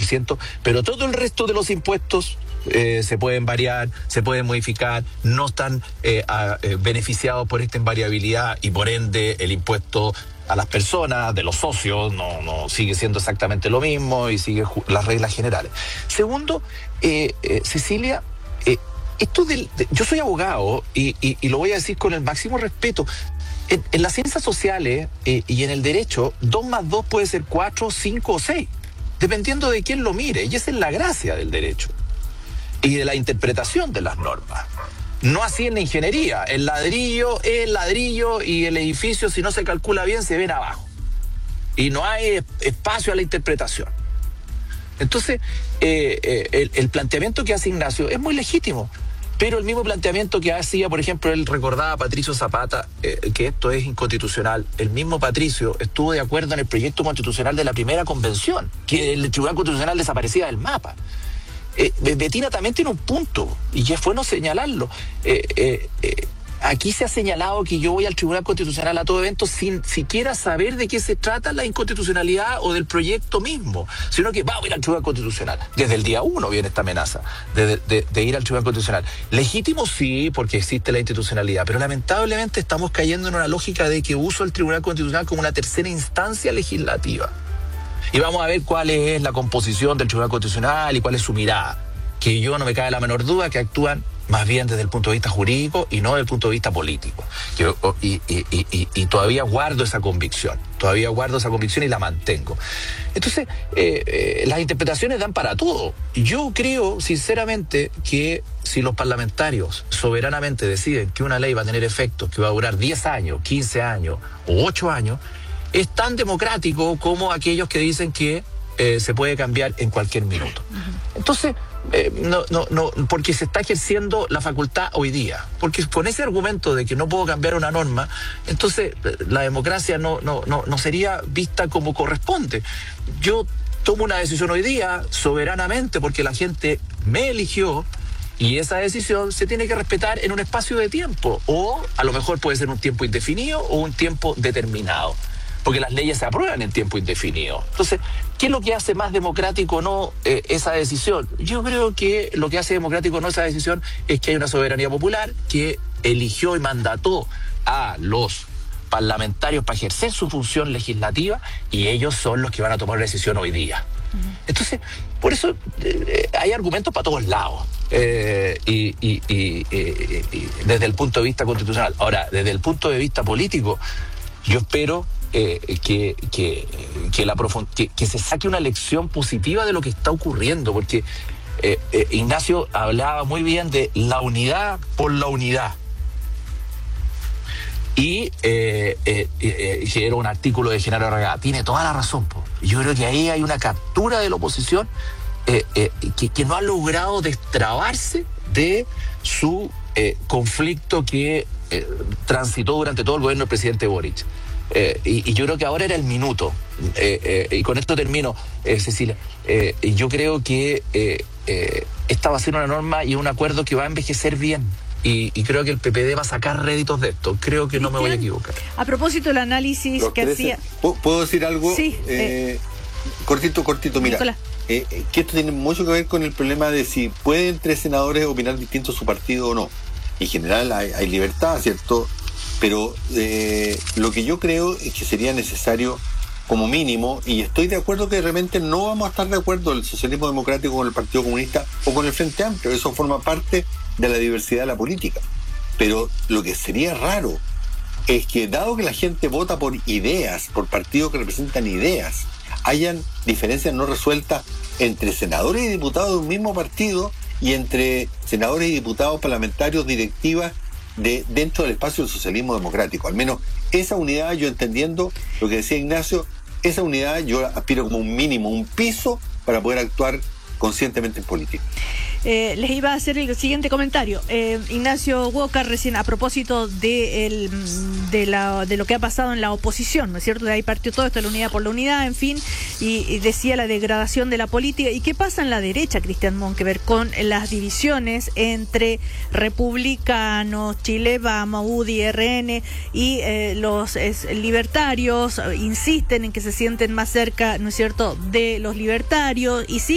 4%, pero todo el resto de los impuestos se pueden variar, se pueden modificar, no están beneficiados por esta invariabilidad y por ende el impuesto a las personas, de los socios, no sigue siendo exactamente lo mismo y sigue las reglas generales. Segundo, Cecilia, yo soy abogado y lo voy a decir con el máximo respeto. En las ciencias sociales y en el derecho, 2 más 2 puede ser 4, 5 o 6, dependiendo de quién lo mire, y esa es la gracia del derecho y de la interpretación de las normas. No así en la ingeniería. El ladrillo es el ladrillo y el edificio, si no se calcula bien, se ven abajo. Y no hay espacio a la interpretación. Entonces, el planteamiento que hace Ignacio es muy legítimo, pero el mismo planteamiento que hacía, por ejemplo, él recordaba a Patricio Zapata, que esto es inconstitucional. El mismo Patricio estuvo de acuerdo en el proyecto constitucional de la primera convención, que el Tribunal Constitucional desaparecía del mapa. Betina también tiene un punto, y ya es bueno señalarlo. Aquí se ha señalado que yo voy al Tribunal Constitucional a todo evento sin siquiera saber de qué se trata la inconstitucionalidad o del proyecto mismo, sino que vamos a ir al Tribunal Constitucional. Desde el día 1 viene esta amenaza de ir al Tribunal Constitucional. Legítimo sí, porque existe la institucionalidad, pero lamentablemente estamos cayendo en una lógica de que uso el Tribunal Constitucional como una tercera instancia legislativa. Y vamos a ver cuál es la composición del Tribunal Constitucional y cuál es su mirada. Que yo no me cabe la menor duda que actúan más bien desde el punto de vista jurídico y no desde el punto de vista político. Y todavía guardo esa convicción. Y la mantengo. Entonces, las interpretaciones dan para todo. Yo creo, sinceramente, que si los parlamentarios soberanamente deciden que una ley va a tener efectos que va a durar 10 años, 15 años o 8 años, es tan democrático como aquellos que dicen que se puede cambiar en cualquier minuto. Entonces, no, porque se está ejerciendo la facultad hoy día. Porque con ese argumento de que no puedo cambiar una norma, entonces la democracia no sería vista como corresponde. Yo tomo una decisión hoy día soberanamente porque la gente me eligió, y esa decisión se tiene que respetar en un espacio de tiempo, o a lo mejor puede ser un tiempo indefinido o un tiempo determinado, porque las leyes se aprueban en tiempo indefinido. Entonces, ¿qué es lo que hace más democrático o no esa decisión? Yo creo que lo que hace democrático o no esa decisión es que hay una soberanía popular que eligió y mandató a los parlamentarios para ejercer su función legislativa, y ellos son los que van a tomar la decisión hoy día. Entonces, por eso hay argumentos para todos lados, y desde el punto de vista constitucional. Ahora, desde el punto de vista político, yo espero que se saque una lección positiva de lo que está ocurriendo, porque Ignacio hablaba muy bien de la unidad por la unidad, y que era un artículo de Genaro Arregada. Tiene toda la razón, po. Yo creo que ahí hay una captura de la oposición que no ha logrado destrabarse de su conflicto que transitó durante todo el gobierno del presidente Boric. Y yo creo que ahora era el minuto, y con esto termino, Cecilia. Yo creo que esta va a ser una norma y un acuerdo que va a envejecer bien, y creo que el PPD va a sacar réditos de esto. Creo que no me voy a equivocar. A propósito del análisis que hacía... ¿Puedo decir algo? Sí. Cortito, mira. Que esto tiene mucho que ver con el problema de si pueden 3 senadores opinar distinto a su partido o no. En general hay libertad, ¿cierto? Pero lo que yo creo es que sería necesario, como mínimo, y estoy de acuerdo que de repente no vamos a estar de acuerdo el socialismo democrático con el Partido Comunista o con el Frente Amplio, eso forma parte de la diversidad de la política. Pero lo que sería raro es que, dado que la gente vota por ideas, por partidos que representan ideas, hayan diferencias no resueltas entre senadores y diputados de un mismo partido y entre senadores y diputados parlamentarios, directivas dentro del espacio del socialismo democrático. Al menos esa unidad, yo entendiendo lo que decía Ignacio, esa unidad yo aspiro como un mínimo, un piso para poder actuar conscientemente en política. Les iba a hacer el siguiente comentario. Ignacio Walker recién, a propósito de lo que ha pasado en la oposición, ¿no es cierto? De ahí partió todo esto, la unidad por la unidad, en fin, y decía la degradación de la política. ¿Y qué pasa en la derecha, Cristian Monkeberg, con las divisiones entre republicanos, Chile Vamos, UDI, RN y los libertarios? Insisten en que se sienten más cerca, ¿no es cierto?, de los libertarios, y sí